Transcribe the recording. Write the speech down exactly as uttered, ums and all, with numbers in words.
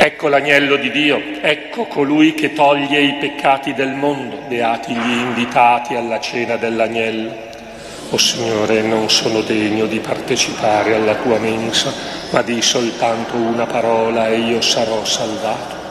Ecco l'agnello di Dio, ecco colui che toglie i peccati del mondo, beati gli invitati alla cena dell'agnello. O Signore, non sono degno di partecipare alla tua mensa, ma di soltanto una parola e io sarò salvato.